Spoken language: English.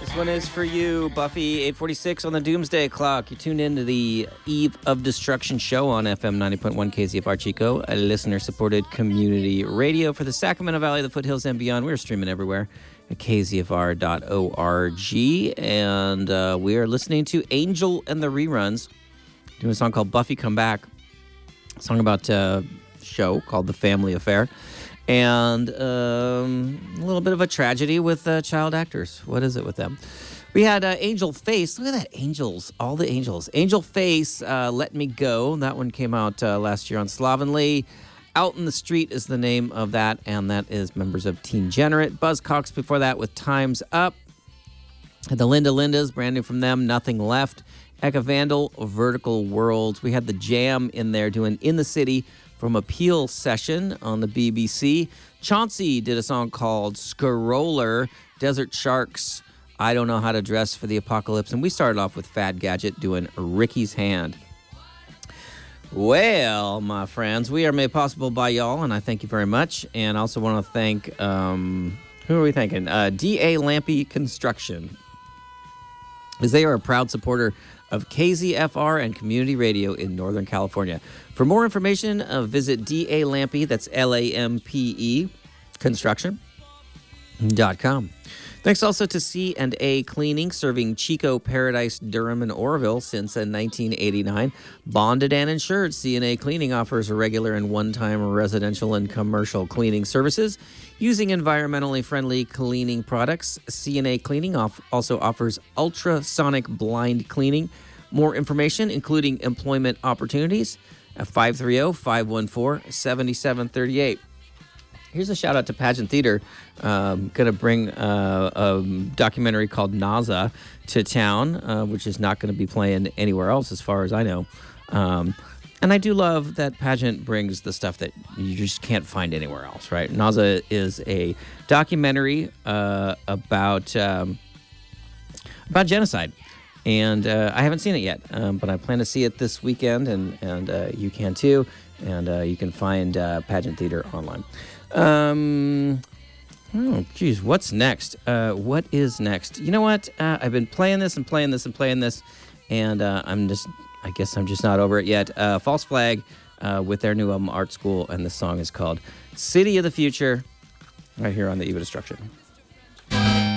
One is for you, Buffy, 8:46 on the Doomsday Clock. You tuned into the Eve of Destruction show on FM 90.1 KZFR Chico, a listener-supported community radio for the Sacramento Valley, the foothills, and beyond. We're streaming everywhere at kzfr.org, and we are listening to Angel and the Reruns, doing a song called Buffy Come Back, a song about a show called The Family Affair. And a little bit of a tragedy with child actors. What is it with them? We had Angel Face. Look at that, angels, all the angels. Angel Face, Let Me Go. That one came out last year on Slovenly. Out in the Street is the name of that, and that is members of Teen Generate. Buzzcocks before that with Time's Up. The Linda Lindas, brand new from them, Nothing Left. Eka Vandal, Vertical Worlds. We had the Jam in there doing In the City from Appeal Session on the BBC. Chauncey did a song called Scroller. Desert Sharks, I Don't Know How to Dress for the Apocalypse. And we started off with Fad Gadget doing Ricky's Hand. Well, my friends, we are made possible by y'all, and I thank you very much. And I also want to thank, who are we thanking? D.A. Lampy Construction, as they are a proud supporter of KZFR and community radio in Northern California. For more information, visit D.A. Lampy, that's Lampe, construction.com. Thanks also to C&A Cleaning, serving Chico, Paradise, Durham, and Oroville since 1989. Bonded and insured, C&A Cleaning offers regular and one-time residential and commercial cleaning services. Using environmentally friendly cleaning products, C&A Cleaning also offers ultrasonic blind cleaning. More information, including employment opportunities, at 530-514-7738. Here's a shout out to Pageant Theater. Going to bring a documentary called NASA to town, which is not going to be playing anywhere else as far as I know. And I do love that Pageant brings the stuff that you just can't find anywhere else, right? NASA is a documentary about genocide. And I haven't seen it yet, but I plan to see it this weekend, and you can too. And you can find Pageant Theater online. Oh, geez, what's next? What is next? You know what? I've been playing this, and I guess I'm just not over it yet. False Flag with their new album, Art School, and the song is called City of the Future, right here on the Eve of Destruction.